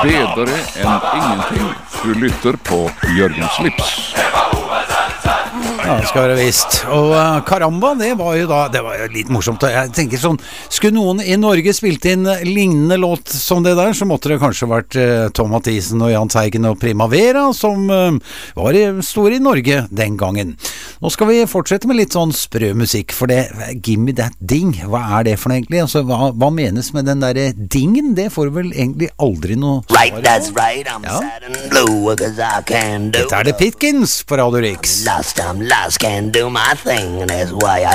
bedre enn ingenting. Du lytter på Jørgen Slips. Ja, det skal være visst. Og Caramba, det var jo litt morsomt. Jeg tenker sånn, skulle noen i Norge spilt inn lignende låt som det der, så måtte det kanskje vært Tom Mathisen og Jahn Teigen og Primavera, som var store i Norge den gangen. Nå skal vi fortsette med litt sånn sprø musikk, for det, Gimme That Ding, hva er det for noe egentlig? Altså, hva menes med den der dingen? Det får vel egentlig aldri noe svar. Right, that's right, I'm sad and blue, 'cause I can do. Dette er The Pitkins på Radio Riks. I'm lost, can do my thing, and that's why I